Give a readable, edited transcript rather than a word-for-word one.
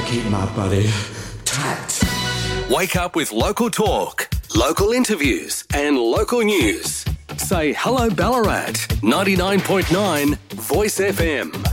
keep my body tight. Wake up with local talk, local interviews and local news. Say hello Ballarat, 99.9 Voice FM.